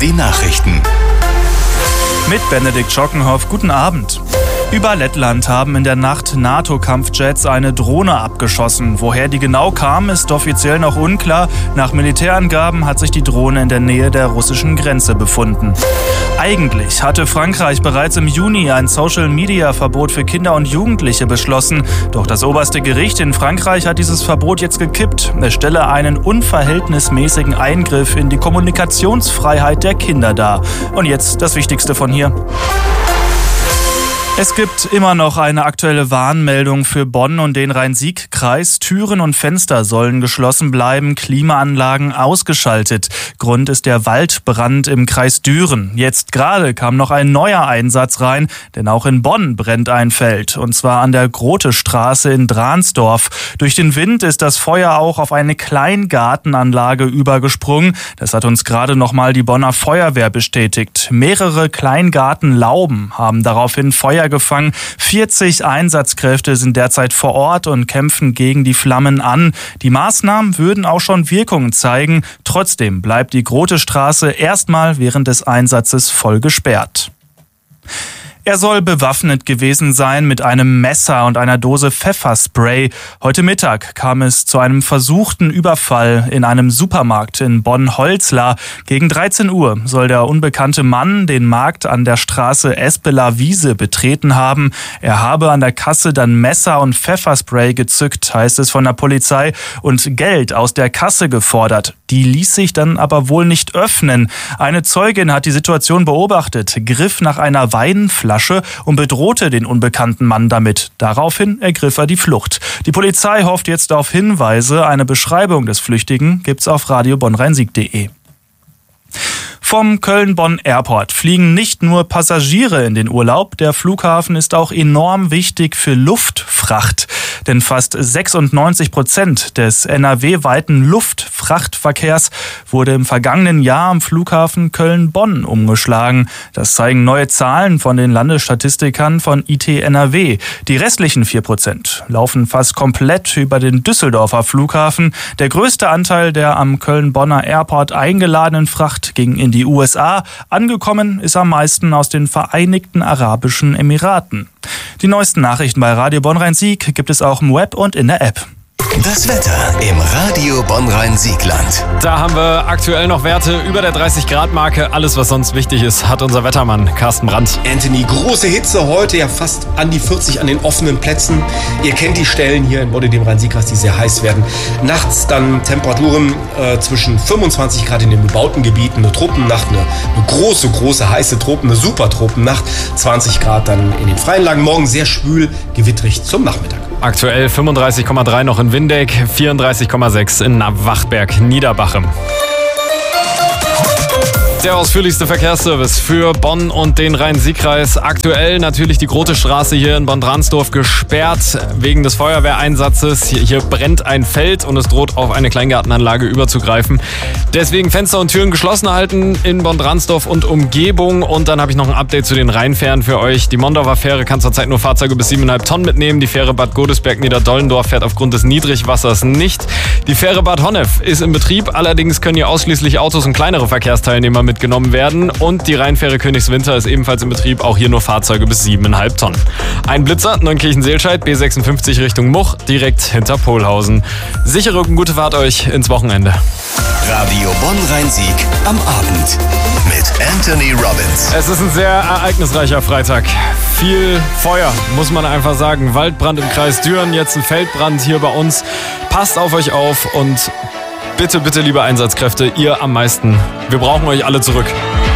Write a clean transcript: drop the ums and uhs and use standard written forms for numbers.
Die Nachrichten. Mit Benedikt Schockenhoff, guten Abend. Über Lettland haben in der Nacht NATO-Kampfjets eine Drohne abgeschossen. Woher die genau kam, ist offiziell noch unklar. Nach Militärangaben hat sich die Drohne in der Nähe der russischen Grenze befunden. Eigentlich hatte Frankreich bereits im Juni ein Social-Media-Verbot für Kinder und Jugendliche beschlossen. Doch das oberste Gericht in Frankreich hat dieses Verbot jetzt gekippt. Es stelle einen unverhältnismäßigen Eingriff in die Kommunikationsfreiheit der Kinder dar. Und jetzt das Wichtigste von hier. Es gibt immer noch eine aktuelle Warnmeldung für Bonn und den Rhein-Sieg-Kreis. Türen und Fenster sollen geschlossen bleiben, Klimaanlagen ausgeschaltet. Grund ist der Waldbrand im Kreis Düren. Jetzt gerade kam noch ein neuer Einsatz rein, denn auch in Bonn brennt ein Feld. Und zwar an der Grotestraße in Dransdorf. Durch den Wind ist das Feuer auch auf eine Kleingartenanlage übergesprungen. Das hat uns gerade noch mal die Bonner Feuerwehr bestätigt. Mehrere Kleingartenlauben haben daraufhin Feuer gefangen. 40 Einsatzkräfte sind derzeit vor Ort und kämpfen gegen die Flammen an. Die Maßnahmen würden auch schon Wirkungen zeigen. Trotzdem bleibt die Grotestraße erstmal während des Einsatzes voll gesperrt. Er soll bewaffnet gewesen sein mit einem Messer und einer Dose Pfefferspray. Heute Mittag kam es zu einem versuchten Überfall in einem Supermarkt in Bonn-Holzlar. Gegen 13 Uhr soll der unbekannte Mann den Markt an der Straße Espeler Wiese betreten haben. Er habe an der Kasse dann Messer und Pfefferspray gezückt, heißt es von der Polizei, und Geld aus der Kasse gefordert. Die ließ sich dann aber wohl nicht öffnen. Eine Zeugin hat die Situation beobachtet, griff nach einer Weinflasche und bedrohte den unbekannten Mann damit. Daraufhin ergriff er die Flucht. Die Polizei hofft jetzt auf Hinweise. Eine Beschreibung des Flüchtigen gibt's auf radiobonnrheinsieg.de. Vom Köln-Bonn Airport fliegen nicht nur Passagiere in den Urlaub. Der Flughafen ist auch enorm wichtig für Luftfracht. Denn fast 96% des NRW-weiten Luftfrachtverkehrs wurde im vergangenen Jahr am Flughafen Köln-Bonn umgeschlagen. Das zeigen neue Zahlen von den Landesstatistikern von IT NRW. Die restlichen 4% laufen fast komplett über den Düsseldorfer Flughafen. Der größte Anteil der am Köln-Bonner Airport eingeladenen Fracht ging in die USA. Angekommen ist am meisten aus den Vereinigten Arabischen Emiraten. Die neuesten Nachrichten bei Radio Bonn-Rhein-Sieg gibt es auch im Web und in der App. Das Wetter im Radio Bonn-Rhein-Siegland. Da haben wir aktuell noch Werte über der 30-Grad-Marke. Alles, was sonst wichtig ist, hat unser Wettermann Carsten Brandt. Anthony, große Hitze heute, ja fast an die 40 an den offenen Plätzen. Ihr kennt die Stellen hier in Bonn, dem Rhein-Sieg-Kreis, die sehr heiß werden. Nachts dann Temperaturen zwischen 25 Grad in den bebauten Gebieten, eine Tropennacht, eine große heiße Tropen, eine super Tropennacht. 20 Grad dann in den freien Lagen. Morgen sehr schwül, gewittrig zum Nachmittag. Aktuell 35,3 noch in Windeck, 34,6 in Wachtberg, Niederbachem. Der ausführlichste Verkehrsservice für Bonn und den Rhein-Sieg-Kreis. Aktuell natürlich die Grotestraße hier in Bonn-Dransdorf gesperrt wegen des Feuerwehreinsatzes. Hier brennt ein Feld und es droht auf eine Kleingartenanlage überzugreifen. Deswegen Fenster und Türen geschlossen halten in Bonn-Dransdorf und Umgebung. Und dann habe ich noch ein Update zu den Rheinfähren für euch. Die Mondorfer Fähre kann zurzeit nur Fahrzeuge bis 7,5 Tonnen mitnehmen. Die Fähre Bad Godesberg-Niederdollendorf fährt aufgrund des Niedrigwassers nicht. Die Fähre Bad Honnef ist in Betrieb. Allerdings können hier ausschließlich Autos und kleinere Verkehrsteilnehmer mitgenommen werden. Und die Rheinfähre Königswinter ist ebenfalls in Betrieb. Auch hier nur Fahrzeuge bis 7,5 Tonnen. Ein Blitzer, Neunkirchen-Seelscheid, B56 Richtung Much, direkt hinter Polhausen. Sichere und gute Fahrt euch ins Wochenende. Radio Bonn-Rhein-Sieg am Abend mit Anthony Robbins. Es ist ein sehr ereignisreicher Freitag. Viel Feuer, muss man einfach sagen. Waldbrand im Kreis Düren, jetzt ein Feldbrand hier bei uns. Passt auf euch auf und bitte, liebe Einsatzkräfte, ihr am meisten. Wir brauchen euch alle zurück.